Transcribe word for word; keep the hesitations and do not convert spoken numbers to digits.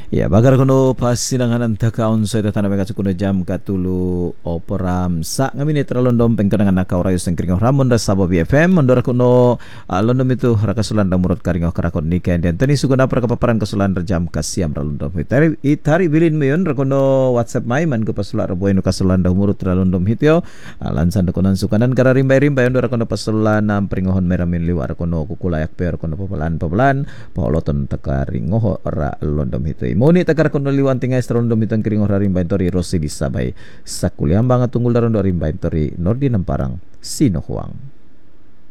Ya, bagar kono pasinanganan takaon sa itatana mega kuno jam katulu operam sa ngamin itra londom pengkenangan nakau rayu sengkringo ramon da sabo B F M mondora kuno uh, londom itu rakasulan da murut karingo karakon niken dan tani suguna pra kapaparan kasulan rajam kasiam ra londom itari itari bilin meyon rakono WhatsApp mai man ko pasula raboy no kasulan da murut ra londom hityo alansan da konan sukanan kara rimbai-rimbai ondora kono pasulan nam pringohon meramin liwa rakono kukulayak per kono papalan-papalan paoloton takaringo ra londom hityo Moni takar kono liwan tingay strondom itong kiring oraring baintori Rossi di sabay sa kuliang bangat tunggul daron do ring baintori Nordi ng parang Sino Huang.